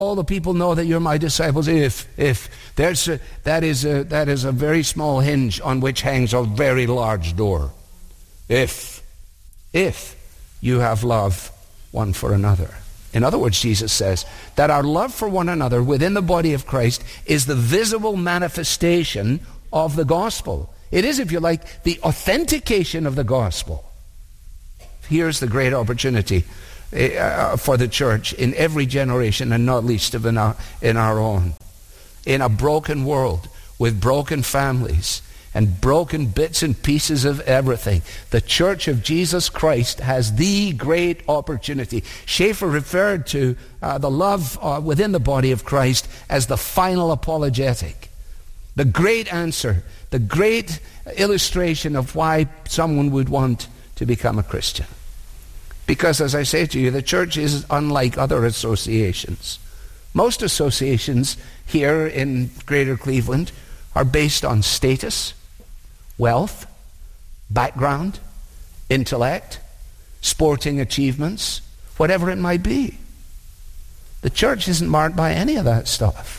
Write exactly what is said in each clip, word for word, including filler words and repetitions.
all the people know that you're my disciples if, if. There's a, that, is a, that is a very small hinge on which hangs a very large door. If, if you have love one for another. In other words, Jesus says that our love for one another within the body of Christ is the visible manifestation of the gospel. It is, if you like, the authentication of the gospel. Here's the great opportunity uh, for the church in every generation, and not least of in our, in our own. In a broken world with broken families and broken bits and pieces of everything, the Church of Jesus Christ has the great opportunity. Schaeffer referred to uh, the love uh, within the body of Christ as the final apologetic. The great answer, the great illustration of why someone would want to become a Christian. Because, as I say to you, the church is unlike other associations. Most associations here in Greater Cleveland are based on status, wealth, background, intellect, sporting achievements, whatever it might be. The church isn't marked by any of that stuff.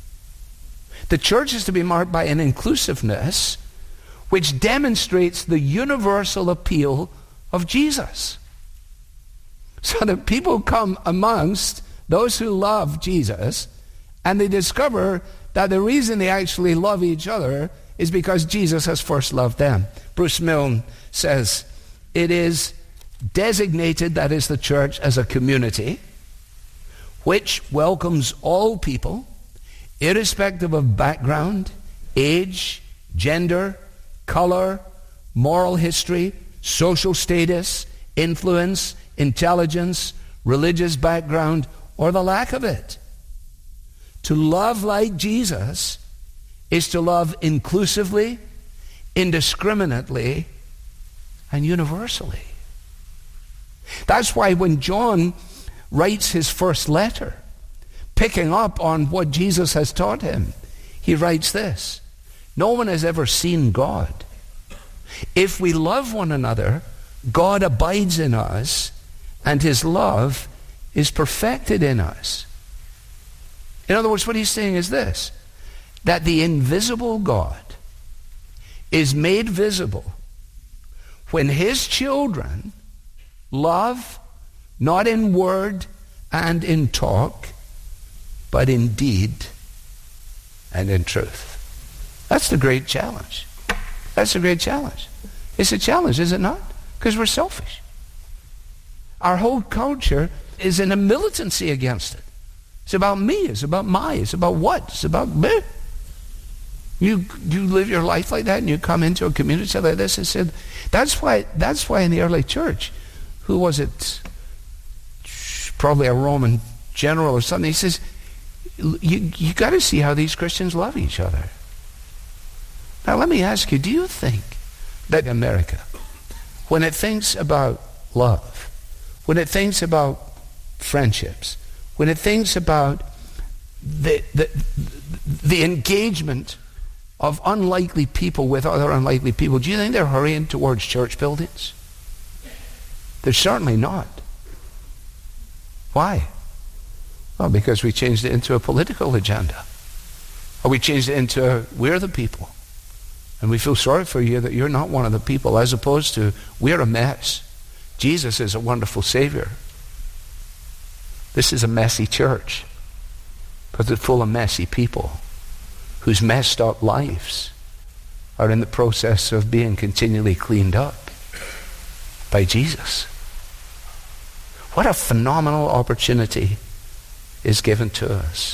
The church is to be marked by an inclusiveness which demonstrates the universal appeal of Jesus. So that people come amongst those who love Jesus, and they discover that the reason they actually love each other is because Jesus has first loved them. Bruce Milne says, it is designated, that is the church, as a community which welcomes all people, irrespective of background, age, gender, color, moral history, social status, influence, intelligence, religious background, or the lack of it. To love like Jesus is to love inclusively, indiscriminately, and universally. That's why when John writes his first letter, picking up on what Jesus has taught him, he writes this: no one has ever seen God. If we love one another, God abides in us, and his love is perfected in us. In other words, what he's saying is this: that the invisible God is made visible when his children love not in word and in talk, but in deed and in truth. That's the great challenge. That's the great challenge. It's a challenge, is it not? Because we're selfish. Our whole culture is in a militancy against it. It's about me. It's about my. It's about what? It's about me. You you live your life like that, and you come into a community like this and said, that's why. That's why in the early church, who was it? Probably a Roman general or something. He says, you you got to see how these Christians love each other. Now let me ask you: do you think that America, when it thinks about love, when it thinks about friendships, when it thinks about the, the, the engagement of unlikely people with other unlikely people, do you think they're hurrying towards church buildings? They're certainly not. Why? Well, because we changed it into a political agenda. Or we changed it into a, we're the people. And we feel sorry for you that you're not one of the people, as opposed to, we're a mess. Jesus is a wonderful Savior. This is a messy church, because it's full of messy people whose messed up lives are in the process of being continually cleaned up by Jesus. What a phenomenal opportunity is given to us.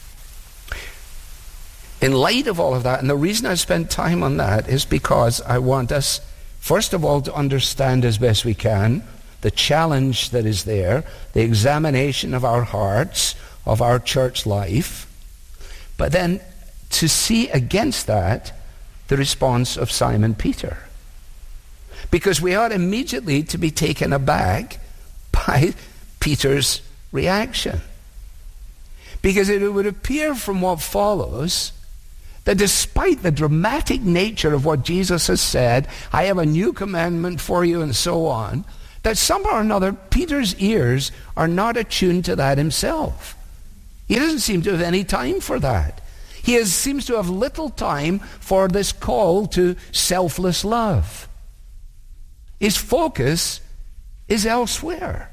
In light of all of that, and the reason I spent time on that is because I want us, first of all, to understand as best we can the challenge that is there, the examination of our hearts, of our church life, but then to see against that the response of Simon Peter. Because we ought immediately to be taken aback by Peter's reaction. Because it would appear from what follows that despite the dramatic nature of what Jesus has said, I have a new commandment for you and so on, that somehow or another Peter's ears are not attuned to that himself. He doesn't seem to have any time for that. He has, seems to have little time for this call to selfless love. His focus is elsewhere.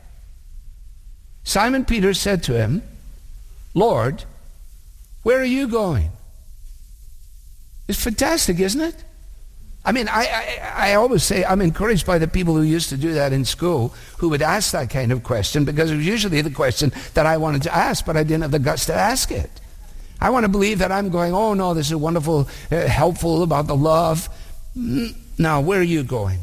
Simon Peter said to him, Lord, where are you going? It's fantastic, isn't it? I mean, I, I, I always say I'm encouraged by the people who used to do that in school, who would ask that kind of question, because it was usually the question that I wanted to ask, but I didn't have the guts to ask it. I want to believe that I'm going, oh no, this is wonderful, uh, helpful about the love. Now, where are you going?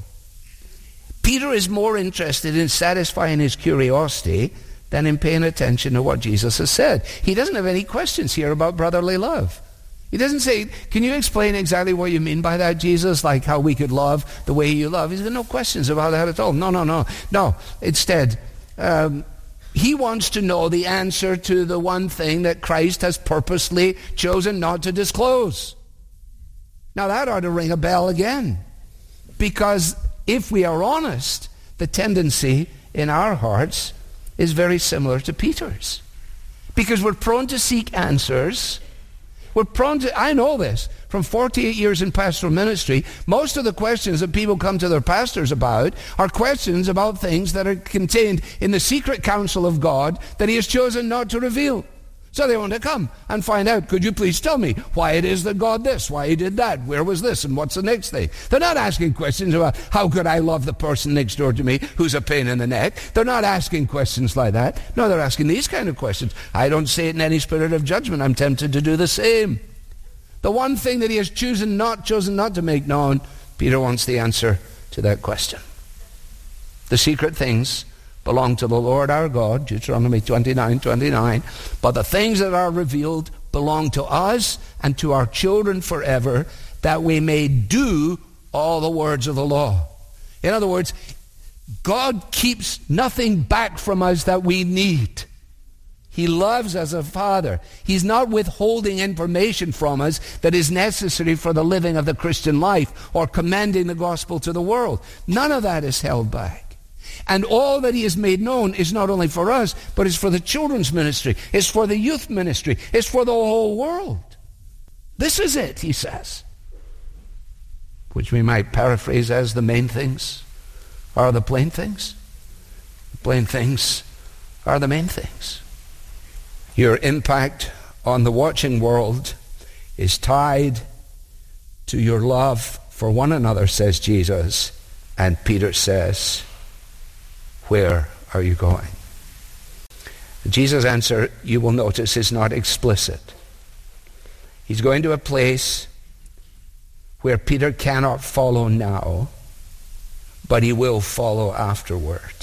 Peter is more interested in satisfying his curiosity than in paying attention to what Jesus has said. He doesn't have any questions here about brotherly love. He doesn't say, can you explain exactly what you mean by that, Jesus? Like how we could love the way you love. He's got no questions about that at all. No, no, no. No. Instead, um, he wants to know the answer to the one thing that Christ has purposely chosen not to disclose. Now that ought to ring a bell again. Because if we are honest, the tendency in our hearts is very similar to Peter's. Because we're prone to seek answers. We're prone to, I know this, from forty-eight years in pastoral ministry, most of the questions that people come to their pastors about are questions about things that are contained in the secret counsel of God that he has chosen not to reveal. So they want to come and find out, could you please tell me why it is that God this, why he did that, where was this, and what's the next thing? They're not asking questions about how could I love the person next door to me who's a pain in the neck. They're not asking questions like that. No, they're asking these kind of questions. I don't say it in any spirit of judgment. I'm tempted to do the same. The one thing that he has chosen not, chosen not to make known, Peter wants the answer to that question. The secret things belong to the Lord our God, Deuteronomy twenty-nine twenty-nine, but the things that are revealed belong to us and to our children forever, that we may do all the words of the law. In other words, God keeps nothing back from us that we need. He loves as a father. He's not withholding information from us that is necessary for the living of the Christian life or commending the gospel to the world. None of that is held back. And all that he has made known is not only for us, but is for the children's ministry, is for the youth ministry, is for the whole world. This is it, he says. Which we might paraphrase as the main things are the plain things. The plain things are the main things. Your impact on the watching world is tied to your love for one another, says Jesus. And Peter says, where are you going? Jesus' answer, you will notice, is not explicit. He's going to a place where Peter cannot follow now, but he will follow afterward.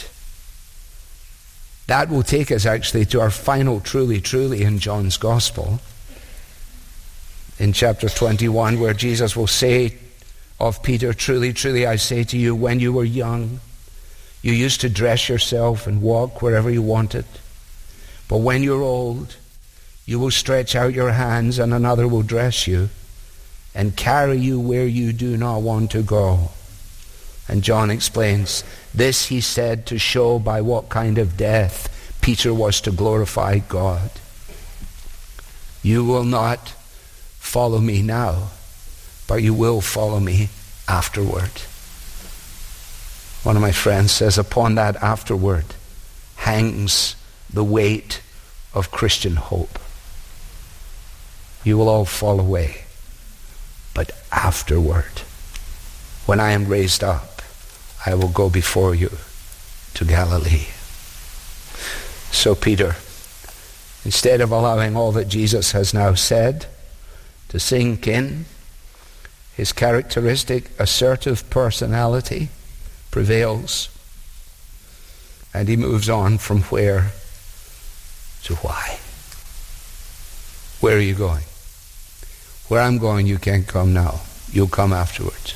That will take us actually to our final truly, truly in John's Gospel. In chapter twenty-one, where Jesus will say of Peter, truly, truly, I say to you, when you were young, you used to dress yourself and walk wherever you wanted. But when you're old, you will stretch out your hands and another will dress you and carry you where you do not want to go. And John explains, this he said to show by what kind of death Peter was to glorify God. You will not follow me now, but you will follow me afterward. One of my friends says, upon that afterward hangs the weight of Christian hope. You will all fall away, but afterward, when I am raised up, I will go before you to Galilee. So Peter, instead of allowing all that Jesus has now said to sink in, his characteristic assertive personality prevails, and he moves on from where to why. Where are you going? Where I'm going, you can't come now. You'll come afterwards.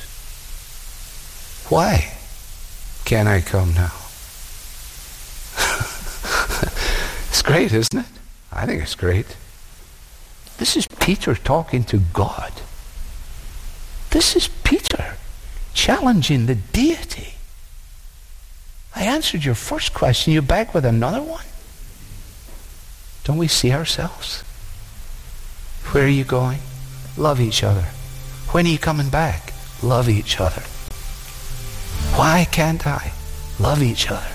Why can't I come now? It's great, isn't it? I think it's great. This is Peter talking to God. This is Peter challenging the deity. I answered your first question. You're back with another one? Don't we see ourselves? Where are you going? Love each other. When are you coming back? Love each other. Why can't I? Love each other.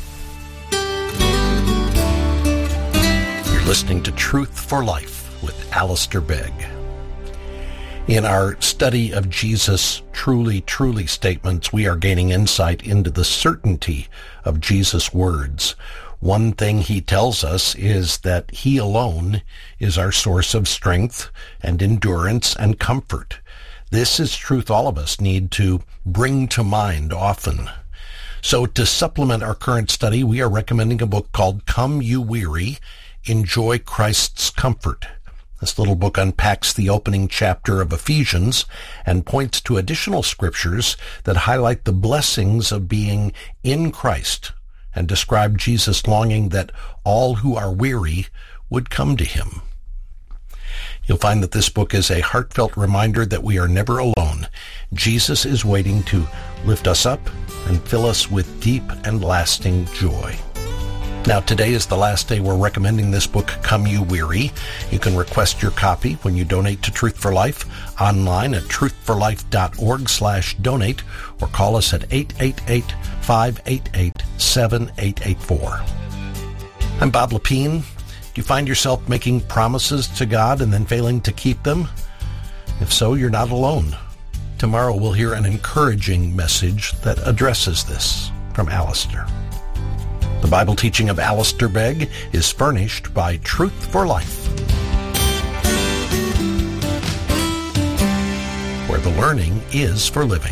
You're listening to Truth for Life with Alistair Begg. In our study of Jesus' truly, truly statements, we are gaining insight into the certainty of Jesus' words. One thing he tells us is that he alone is our source of strength and endurance and comfort. This is truth all of us need to bring to mind often. So to supplement our current study, we are recommending a book called Come You Weary, Enjoy Christ's Comfort. This little book unpacks the opening chapter of Ephesians and points to additional scriptures that highlight the blessings of being in Christ and describe Jesus' longing that all who are weary would come to him. You'll find that this book is a heartfelt reminder that we are never alone. Jesus is waiting to lift us up and fill us with deep and lasting joy. Now, today is the last day we're recommending this book, Come You Weary. You can request your copy when you donate to Truth for Life online at truthforlife.org slash donate or call us at eight eight eight, five eight eight, seven eight eight four. I'm Bob Lepine. Do you find yourself making promises to God and then failing to keep them? If so, you're not alone. Tomorrow we'll hear an encouraging message that addresses this from Alistair. The Bible teaching of Alistair Begg is furnished by Truth for Life, where the learning is for living.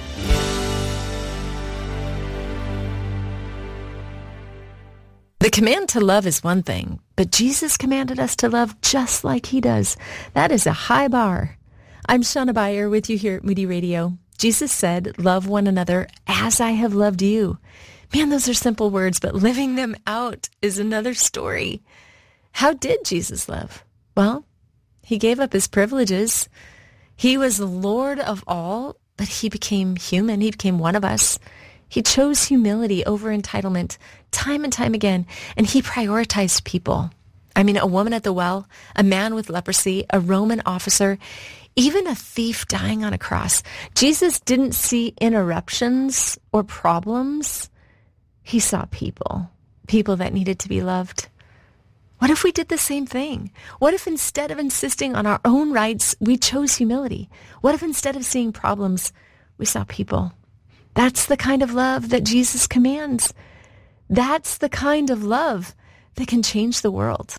The command to love is one thing, but Jesus commanded us to love just like he does. That is a high bar. I'm Shauna Beyer with you here at Moody Radio. Jesus said, love one another as I have loved you. Man, those are simple words, but living them out is another story. How did Jesus love? Well, he gave up his privileges. He was the Lord of all, but he became human. He became one of us. He chose humility over entitlement time and time again, and he prioritized people. I mean, a woman at the well, a man with leprosy, a Roman officer, even a thief dying on a cross. Jesus didn't see interruptions or problems. He saw people, people that needed to be loved. What if we did the same thing? What if instead of insisting on our own rights, we chose humility? What if instead of seeing problems, we saw people? That's the kind of love that Jesus commands. That's the kind of love that can change the world.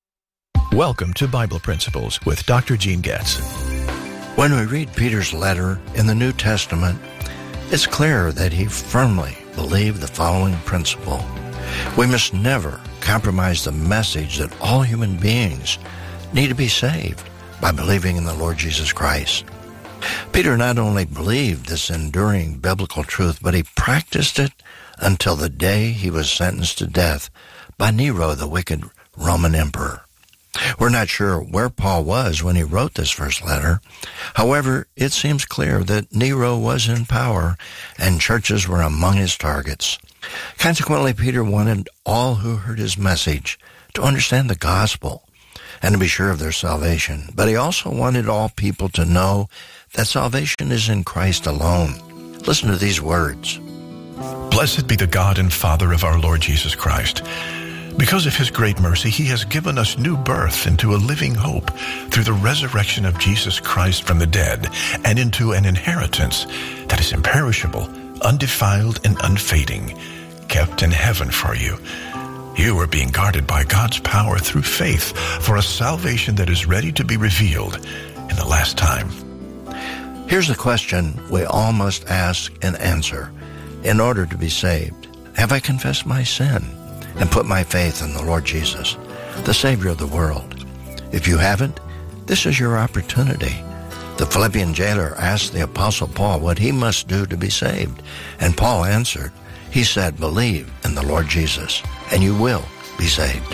Welcome to Bible Principles with Doctor Gene Getz. When we read Peter's letter in the New Testament, it's clear that he firmly believed the following principle. We must never compromise the message that all human beings need to be saved by believing in the Lord Jesus Christ. Peter not only believed this enduring biblical truth, but he practiced it until the day he was sentenced to death by Nero, the wicked Roman emperor. We're not sure where Paul was when he wrote this first letter. However, it seems clear that Nero was in power and churches were among his targets. Consequently, Peter wanted all who heard his message to understand the gospel and to be sure of their salvation. But he also wanted all people to know that salvation is in Christ alone. Listen to these words. Blessed be the God and Father of our Lord Jesus Christ. Because of his great mercy, he has given us new birth into a living hope through the resurrection of Jesus Christ from the dead and into an inheritance that is imperishable, undefiled, and unfading, kept in heaven for you. You are being guarded by God's power through faith for a salvation that is ready to be revealed in the last time. Here's the question we all must ask and answer in order to be saved. Have I confessed my sin and put my faith in the Lord Jesus, the Savior of the world? If you haven't, this is your opportunity. The Philippian jailer asked the Apostle Paul what he must do to be saved, and Paul answered. He said, believe in the Lord Jesus, and you will be saved.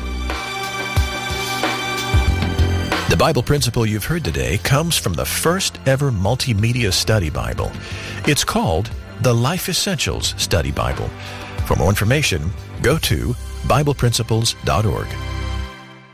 The Bible principle you've heard today comes from the first ever multimedia study Bible. It's called the Life Essentials Study Bible. For more information, go to Bible Principles dot org.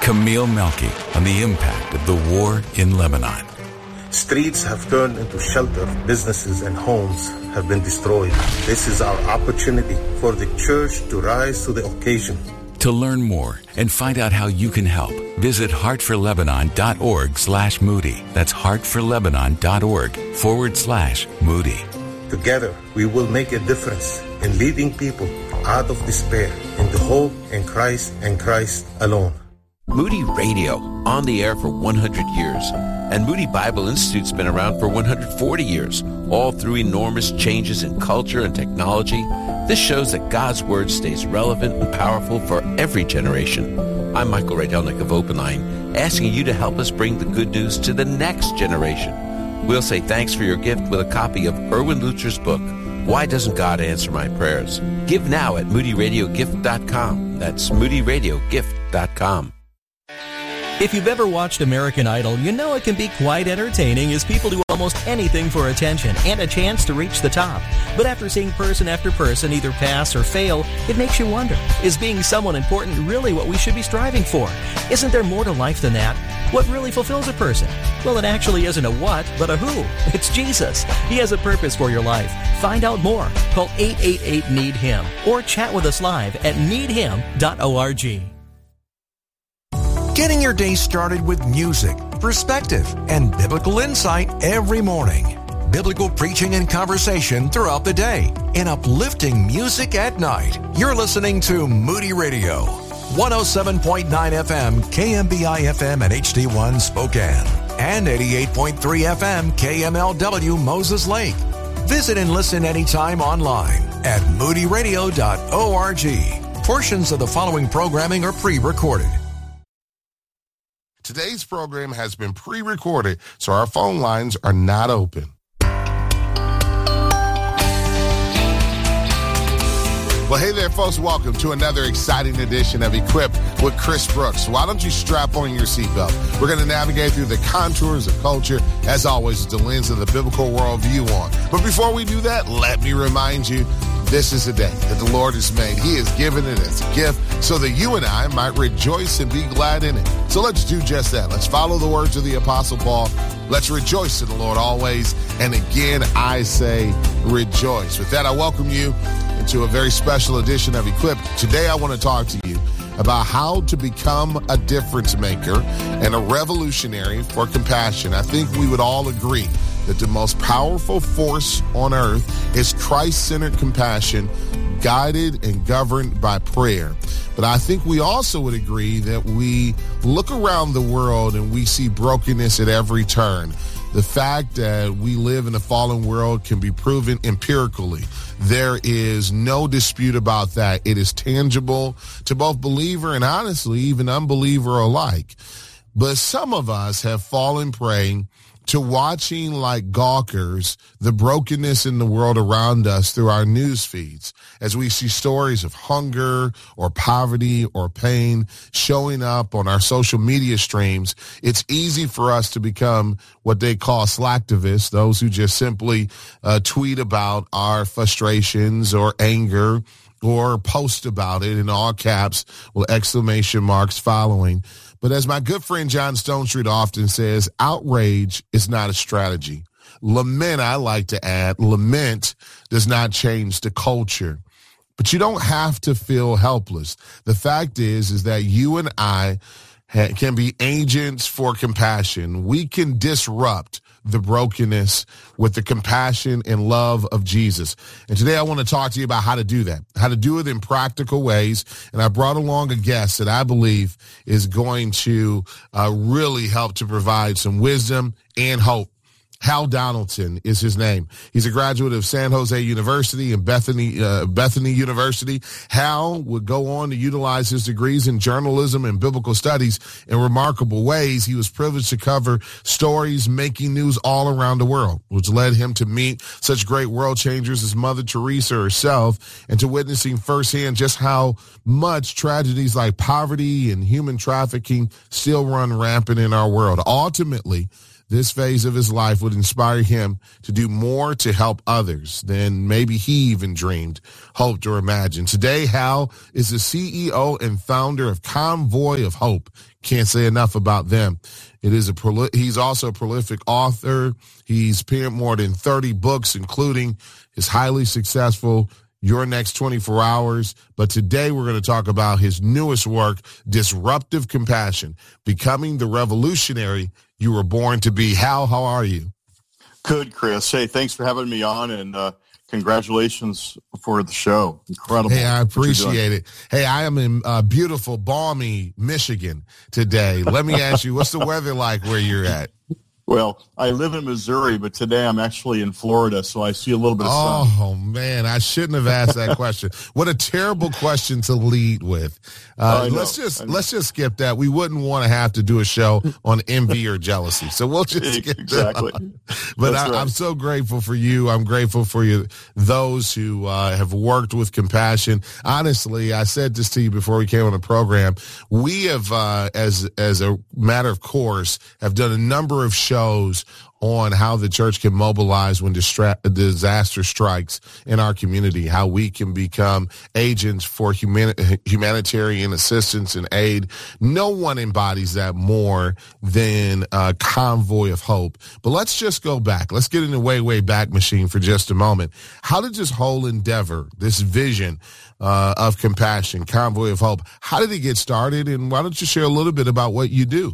Camille Melky on the impact of the war in Lebanon. Streets have turned into shelter. Businesses and homes have been destroyed. This is our opportunity for the church to rise to the occasion. To learn more and find out how you can help, visit heartforlebanon.org slash Moody. That's heartforlebanon.org forward slash Moody. Together, we will make a difference in leading people out of despair into hope in Christ and Christ alone. Moody Radio, on the air for one hundred years. And Moody Bible Institute's been around for one hundred forty years, all through enormous changes in culture and technology. This shows that God's Word stays relevant and powerful for every generation. I'm Michael Rydelnik of Open Line, asking you to help us bring the good news to the next generation. We'll say thanks for your gift with a copy of Erwin Lutzer's book, Why Doesn't God Answer My Prayers? Give now at moody radio gift dot com. That's moody radio gift dot com. If you've ever watched American Idol, you know it can be quite entertaining as people do almost anything for attention and a chance to reach the top. But after seeing person after person either pass or fail, it makes you wonder, is being someone important really what we should be striving for? Isn't there more to life than that? What really fulfills a person? Well, it actually isn't a what, but a who. It's Jesus. He has a purpose for your life. Find out more. Call eight eight eight, need him or chat with us live at need him dot org. Getting your day started with music, perspective, and biblical insight every morning. Biblical preaching and conversation throughout the day. And uplifting music at night. You're listening to Moody Radio. one oh seven point nine F M, K M B I F M at H D one Spokane. And eighty-eight point three F M, K M L W Moses Lake. Visit and listen anytime online at moody radio dot org. Portions of the following programming are pre-recorded. Today's program has been pre-recorded, so our phone lines are not open. Well, hey there, folks. Welcome to another exciting edition of Equipped with Chris Brooks. Why don't you strap on your seatbelt? We're going to navigate through the contours of culture, as always, with the lens of the biblical worldview on. But before we do that, let me remind you, this is a day that the Lord has made. He has given it as a gift so that you and I might rejoice and be glad in it. So let's do just that. Let's follow the words of the Apostle Paul. Let's rejoice in the Lord always. And again, I say rejoice. With that, I welcome you into a very special edition of Equipped. Today, I want to talk to you about how to become a difference maker and a revolutionary for compassion. I think we would all agree that the most powerful force on earth is Christ-centered compassion, guided and governed by prayer. But I think we also would agree that we look around the world and we see brokenness at every turn. The fact that we live in a fallen world can be proven empirically. There is no dispute about that. It is tangible to both believer and honestly even unbeliever alike. But some of us have fallen prey to watching like gawkers the brokenness in the world around us through our news feeds as we see stories of hunger or poverty or pain showing up on our social media streams. It's easy for us to become what they call slacktivists, those who just simply uh, tweet about our frustrations or anger or post about it in all caps with exclamation marks following. But as my good friend John Stonestreet often says, outrage is not a strategy. Lament, I like to add, lament does not change the culture. But you don't have to feel helpless. The fact is, is that you and I ha- can be agents for compassion. We can disrupt the brokenness with the compassion and love of Jesus. And today I want to talk to you about how to do that, how to do it in practical ways. And I brought along a guest that I believe is going to uh, really help to provide some wisdom and hope. Hal Donaldson is his name. He's a graduate of San Jose University and Bethany, uh, Bethany University. Hal would go on to utilize his degrees in journalism and biblical studies in remarkable ways. He was privileged to cover stories making news all around the world, which led him to meet such great world changers as Mother Teresa herself and to witnessing firsthand just how much tragedies like poverty and human trafficking still run rampant in our world. Ultimately, this phase of his life would inspire him to do more to help others than maybe he even dreamed, hoped, or imagined. Today, Hal is the C E O and founder of Convoy of Hope. Can't say enough about them. It is a proli- he's also a prolific author. He's penned more than thirty books, including his highly successful Your Next twenty-four hours. But today we're going to talk about his newest work, Disruptive Compassion, Becoming the Revolutionary You Were Born to Be. Hal, how are you? Good, Chris. Hey, thanks for having me on, and uh, congratulations for the show. Incredible. Hey, I appreciate it. Hey, I am in uh, beautiful, balmy Michigan today. Let me ask you, what's the weather like where you're at? Well, I live in Missouri, but today I'm actually in Florida, so I see a little bit of sun. Oh, man, I shouldn't have asked that question. What a terrible question to lead with. Uh, let's just let's just skip that. We wouldn't want to have to do a show on envy or jealousy, so we'll just skip exactly. that. But I, right. I'm so grateful for you. I'm grateful for you, those who uh, have worked with compassion. Honestly, I said this to you before we came on the program. We have, uh, as as a matter of course, have done a number of shows on how the church can mobilize when distra- disaster strikes in our community, how we can become agents for humani- humanitarian assistance and aid. No one embodies that more than uh, Convoy of Hope. But let's just go back. Let's get in the way, way back machine for just a moment. How did this whole endeavor, this vision uh, of compassion, Convoy of Hope, how did it get started? And why don't you share a little bit about what you do?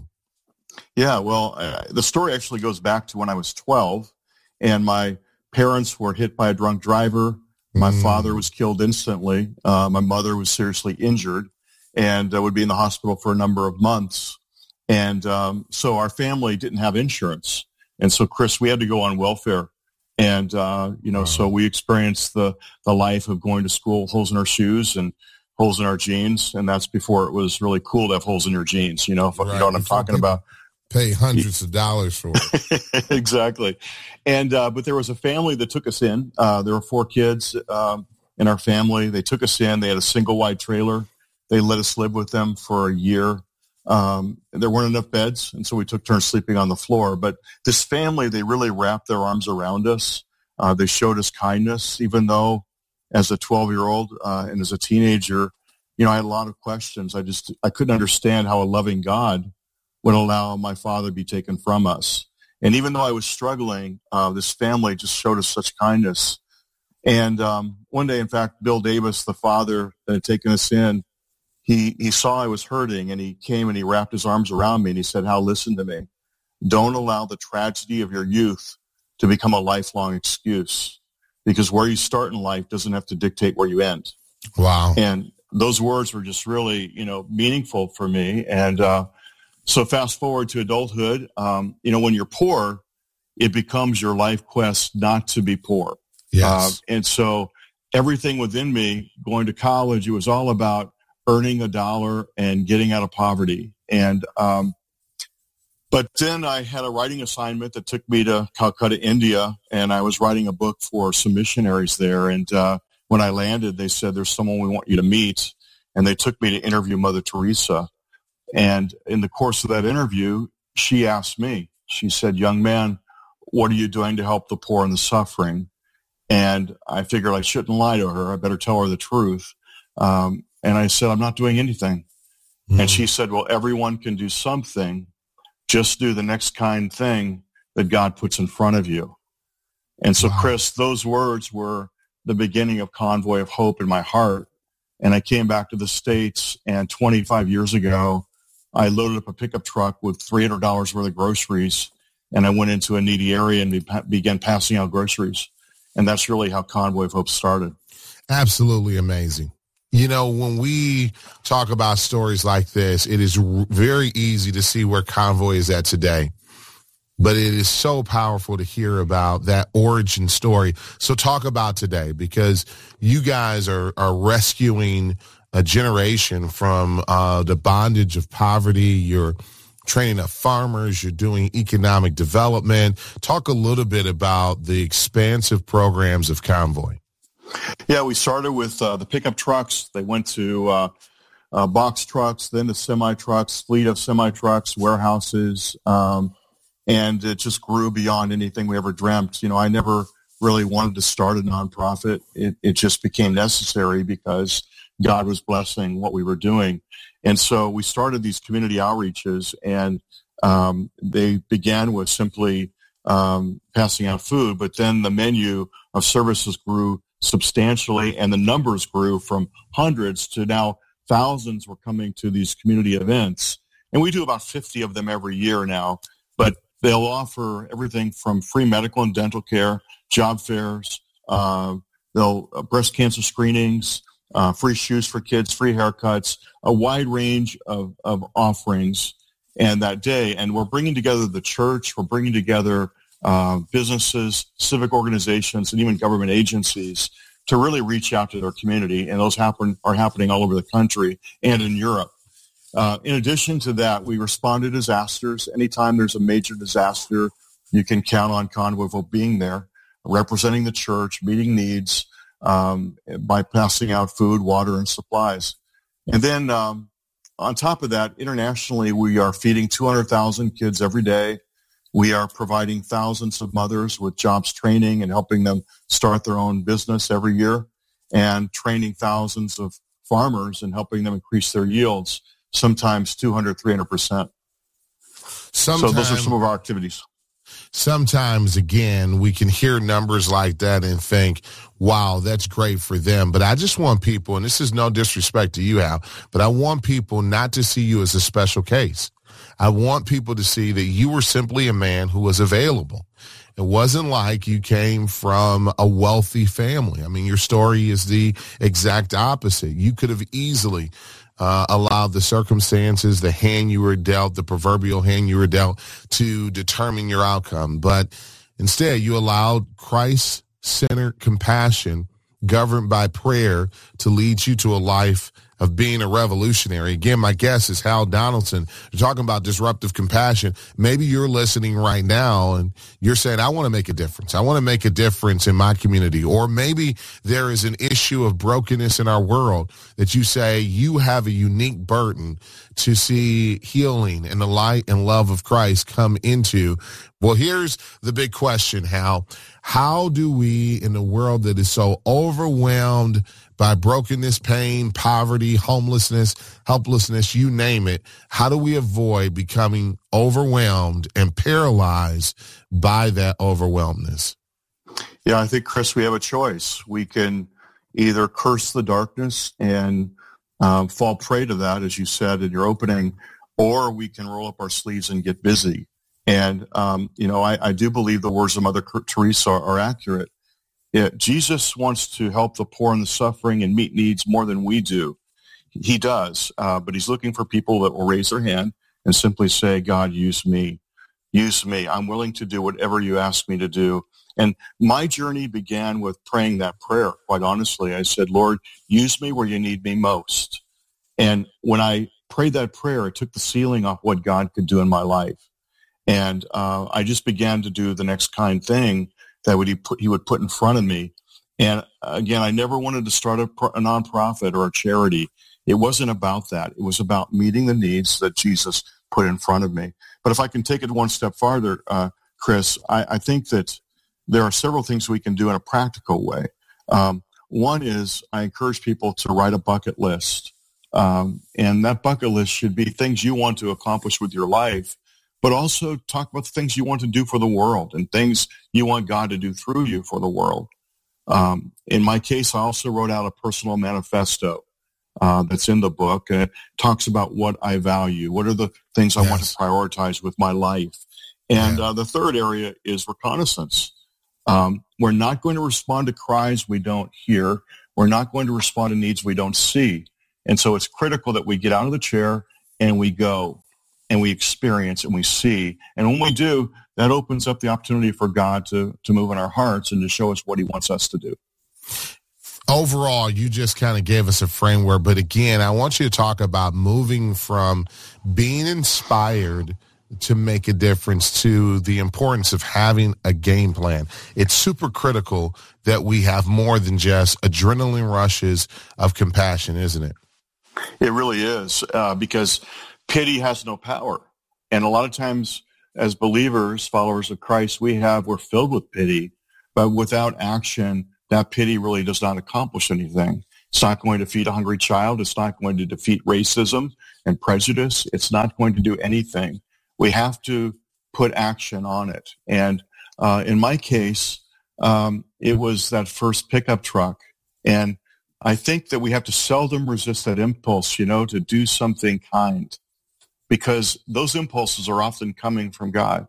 Yeah, well, uh, the story actually goes back to when I was twelve, and my parents were hit by a drunk driver. My mm. father was killed instantly. Uh, my mother was seriously injured and uh, would be in the hospital for a number of months. And um, so our family didn't have insurance. And so, Chris, we had to go on welfare. And, uh, you know, wow. so we experienced the, the life of going to school, holes in our shoes and holes in our jeans. And that's before it was really cool to have holes in your jeans, you know, if, right. you know what I'm before talking about. Pay hundreds of dollars for it. Exactly. And, uh, but there was a family that took us in. Uh, there were four kids um, in our family. They took us in. They had a single wide trailer. They let us live with them for a year. Um, there weren't enough beds, and so we took turns sleeping on the floor. But this family, they really wrapped their arms around us. Uh, they showed us kindness, even though as a twelve-year-old uh, and as a teenager, you know, I had a lot of questions. I just, I couldn't understand how a loving God would allow my father to be taken from us. And even though I was struggling, uh, this family just showed us such kindness. And um, one day, in fact, Bill Davis, the father that had taken us in, he, he saw I was hurting, and he came and he wrapped his arms around me, and he said, "Hal, listen to me. Don't allow the tragedy of your youth to become a lifelong excuse, because where you start in life doesn't have to dictate where you end." Wow. And those words were just really, you know, meaningful for me. And uh, so fast forward to adulthood, um, you know, when you're poor, it becomes your life quest not to be poor. Yes. Uh, and so everything within me, going to college, it was all about earning a dollar and getting out of poverty. And um, but then I had a writing assignment that took me to Calcutta, India, and I was writing a book for some missionaries there. And uh, when I landed, they said, "There's someone we want you to meet." And they took me to interview Mother Teresa. And in the course of that interview, she asked me, she said, "Young man, what are you doing to help the poor and the suffering?" And I figured I shouldn't lie to her. I better tell her the truth. Um, and I said, "I'm not doing anything." Mm. And she said, "Well, everyone can do something. Just do the next kind thing that God puts in front of you." And so, wow. Chris, those words were the beginning of Convoy of Hope in my heart. And I came back to the States, and twenty-five years ago, I loaded up a pickup truck with three hundred dollars worth of groceries, and I went into a needy area and be- began passing out groceries. And that's really how Convoy of Hope started. Absolutely amazing. You know, when we talk about stories like this, it is r- very easy to see where Convoy is at today. But it is so powerful to hear about that origin story. So talk about today, because you guys are, are rescuing a generation from uh, the bondage of poverty. You're training up farmers. You're doing economic development. Talk a little bit about the expansive programs of Convoy. Yeah, we started with uh, the pickup trucks. They went to uh, uh, box trucks, then the semi-trucks, fleet of semi-trucks, warehouses. Um, and it just grew beyond anything we ever dreamt. You know, I never really wanted to start a nonprofit. It, it just became necessary because God was blessing what we were doing. And so we started these community outreaches, and um, they began with simply um, passing out food, but then the menu of services grew substantially, and the numbers grew from hundreds to now thousands were coming to these community events. And we do about fifty of them every year now, but they'll offer everything from free medical and dental care, job fairs, uh, they'll uh, breast cancer screenings, uh, free shoes for kids, free haircuts, a wide range of, of offerings. And that day, and we're bringing together the church, we're bringing together uh, businesses, civic organizations, and even government agencies to really reach out to their community. And those happen are happening all over the country and in Europe. Uh, in addition to that, we respond to disasters. Anytime there's a major disaster, you can count on Convoyville being there, representing the church, meeting needs um, by passing out food, water, and supplies. And then um, on top of that, internationally, we are feeding two hundred thousand kids every day. We are providing thousands of mothers with jobs training and helping them start their own business every year, and training thousands of farmers and helping them increase their yields, sometimes two hundred, three hundred percent. So those are some of our activities. Sometimes, again, we can hear numbers like that and think, wow, that's great for them. But I just want people, and this is no disrespect to you, Al, but I want people not to see you as a special case. I want people to see that you were simply a man who was available. It wasn't like you came from a wealthy family. I mean, your story is the exact opposite. You could have easily uh, allowed the circumstances, the hand you were dealt, the proverbial hand you were dealt, to determine your outcome. But instead, you allowed Christ-centered compassion governed by prayer to lead you to a life of being a revolutionary. Again, my guest is Hal Donaldson. You're talking about disruptive compassion. Maybe you're listening right now and you're saying, I want to make a difference. I want to make a difference in my community. Or maybe there is an issue of brokenness in our world that you say you have a unique burden to see healing and the light and love of Christ come into. Well, here's the big question, Hal. How do we, in a world that is so overwhelmed by brokenness, pain, poverty, homelessness, helplessness, you name it, how do we avoid becoming overwhelmed and paralyzed by that overwhelmness? Yeah, I think, Chris, we have a choice. We can either curse the darkness and um, fall prey to that, as you said in your opening, or we can roll up our sleeves and get busy. And, um, you know, I, I do believe the words of Mother Teresa are, are accurate. Yeah, Jesus wants to help the poor and the suffering and meet needs more than we do. He does, uh, but he's looking for people that will raise their hand and simply say, God, use me. Use me. I'm willing to do whatever you ask me to do. And my journey began with praying that prayer, quite honestly. I said, Lord, use me where you need me most. And when I prayed that prayer, it took the ceiling off what God could do in my life. And uh, I just began to do the next kind thing that would he, put, he would put in front of me. And again, I never wanted to start a, a nonprofit or a charity. It wasn't about that. It was about meeting the needs that Jesus put in front of me. But if I can take it one step farther, uh, Chris, I, I think that there are several things we can do in a practical way. Um, one is I encourage people to write a bucket list. Um, and that bucket list should be things you want to accomplish with your life, but also talk about the things you want to do for the world and things you want God to do through you for the world. Um, in my case, I also wrote out a personal manifesto uh, that's in the book. And it talks about what I value, what are the things I yes. want to prioritize with my life. And yeah. uh, the third area is reconnaissance. Um, we're not going to respond to cries we don't hear. We're not going to respond to needs we don't see. And so it's critical that we get out of the chair and we go. And we experience and we see. And when we do, that opens up the opportunity for God to, to move in our hearts and to show us what he wants us to do. Overall, you just kind of gave us a framework. But again, I want you to talk about moving from being inspired to make a difference to the importance of having a game plan. It's super critical that we have more than just adrenaline rushes of compassion, isn't it? It really is, uh, because pity has no power. And a lot of times as believers, followers of Christ, we have, we're filled with pity, but without action, that pity really does not accomplish anything. It's not going to feed a hungry child. It's not going to defeat racism and prejudice. It's not going to do anything. We have to put action on it. And uh, in my case, um, it was that first pickup truck. And I think that we have to seldom resist that impulse, you know, to do something kind, because those impulses are often coming from God.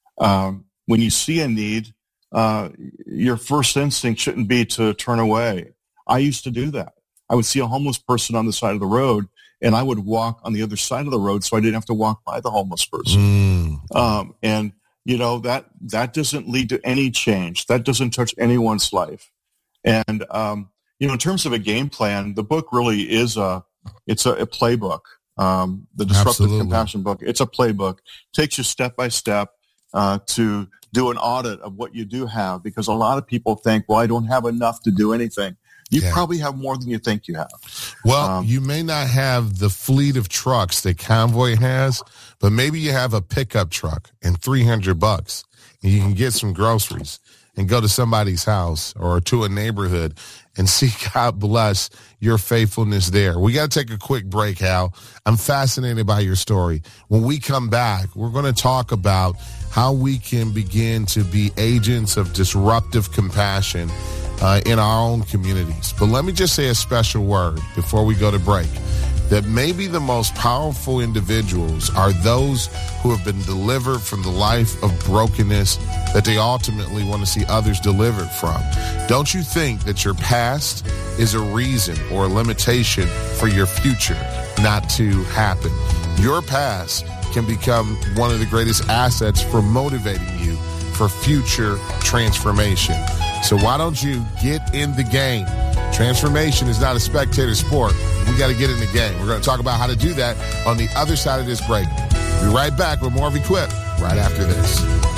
Um, when you see a need, uh, your first instinct shouldn't be to turn away. I used to do that. I would see a homeless person on the side of the road, and I would walk on the other side of the road so I didn't have to walk by the homeless person. Mm. Um, and, you know, that that doesn't lead to any change. That doesn't touch anyone's life. And, um, you know, in terms of a game plan, the book really is a, it's a, a playbook. Um, the Disruptive Absolutely. Compassion book, it's a playbook. Takes you step by step uh, to do an audit of what you do have, because a lot of people think, well, I don't have enough to do anything. You Yeah. probably have more than you think you have. Well, Um, you may not have the fleet of trucks that Convoy has, but maybe you have a pickup truck and three hundred bucks, and you can get some groceries and go to somebody's house or to a neighborhood and see God bless your faithfulness there. We got to take a quick break, Hal. I'm fascinated by your story. When we come back, we're going to talk about how we can begin to be agents of disruptive compassion Uh, in our own communities. But let me just say a special word before we go to break, that maybe the most powerful individuals are those who have been delivered from the life of brokenness that they ultimately want to see others delivered from. Don't you think that your past is a reason or a limitation for your future not to happen? Your past can become one of the greatest assets for motivating you for future transformation. So why don't you get in the game? Transformation is not a spectator sport. We got to get in the game. We're going to talk about how to do that on the other side of this break. We'll be right back with more of Equip right after this.